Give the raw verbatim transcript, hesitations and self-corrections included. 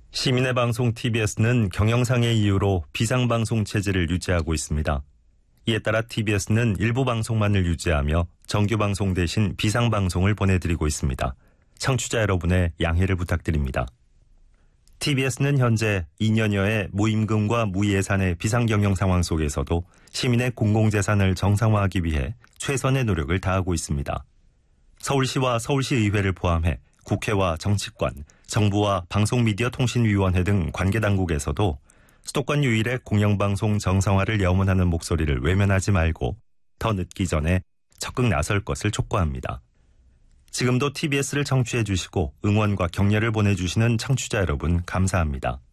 시민의 방송 티비에스는 경영상의 이유로 비상방송 체제를 유지하고 있습니다. 이에 따라 티비에스는 일부 방송만을 유지하며 정규방송 대신 비상방송을 보내드리고 있습니다. 청취자 여러분의 양해를 부탁드립니다. 티비에스는 현재 이 년여의 무임금과 무예산의 비상경영 상황 속에서도 시민의 공공재산을 정상화하기 위해 최선의 노력을 다하고 있습니다. 서울시와 서울시의회를 포함해 국회와 정치권, 정부와 방송미디어통신위원회 등 관계당국에서도 수도권 유일의 공영방송 정상화를 염원하는 목소리를 외면하지 말고 더 늦기 전에 적극 나설 것을 촉구합니다. 지금도 티비에스를 청취해 주시고 응원과 격려를 보내주시는 청취자 여러분 감사합니다.